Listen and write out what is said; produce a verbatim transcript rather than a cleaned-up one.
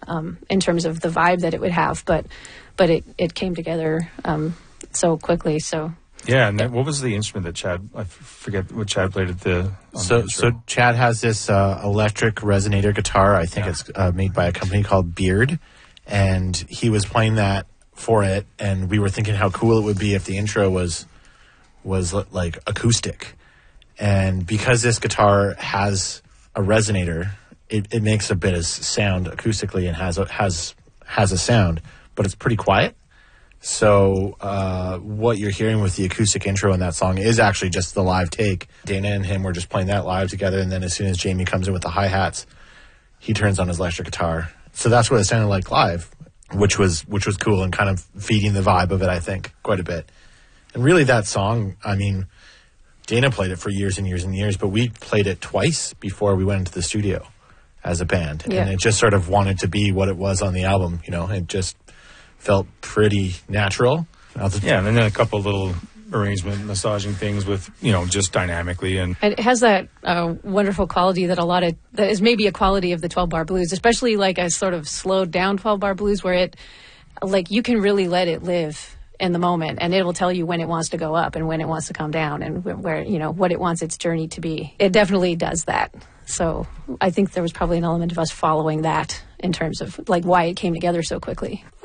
um, in terms of the vibe that it would have, but but it, it came together um, so quickly. So yeah, and that, what was the instrument that Chad? I forget what Chad played at the. So the so Chad has this uh, electric resonator guitar. I think yeah. it's uh, made by a company called Beard, and he was playing that for it, and we were thinking how cool it would be if the intro was was like acoustic. And because this guitar has a resonator, it, it makes a bit of sound acoustically and has a, has has a sound, but it's pretty quiet. So uh, what you're hearing with the acoustic intro in that song is actually just the live take. Dana and him were just playing that live together, and then as soon as Jamie comes in with the hi-hats, he turns on his electric guitar. So that's what it sounded like live, which was which was cool and kind of feeding the vibe of it, I think, quite a bit. And really that song, I mean, Dana played it for years and years and years, but we played it twice before we went into the studio as a band. Yeah. And it just sort of wanted to be what it was on the album, you know. It just felt pretty natural. Yeah, and then a couple little arrangement, massaging things with, you know, just dynamically. And it has that uh, wonderful quality that a lot of, that is maybe a quality of the twelve-bar blues, especially like a sort of slowed down twelve-bar blues where it, like, you can really let it live in the moment, and it will tell you when it wants to go up and when it wants to come down and where, you know, what it wants its journey to be. It definitely does that. So I think there was probably an element of us following that in terms of like why it came together so quickly.